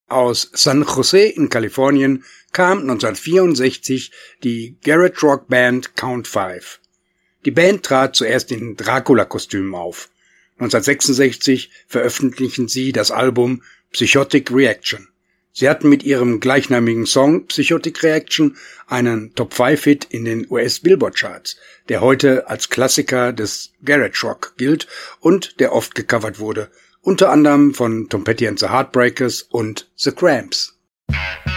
Aus San Jose in Kalifornien kam 1964 die Garage Rock Band Count 5. Die Band trat zuerst in Dracula-Kostümen auf. 1966 veröffentlichen sie das Album Psychotic Reaction. Sie hatten mit ihrem gleichnamigen Song Psychotic Reaction einen Top-5-Hit in den US-Billboard-Charts, der heute als Klassiker des Garage Rock gilt und der oft gecovert wurde, unter anderem von Tom Petty and the Heartbreakers und The Cramps.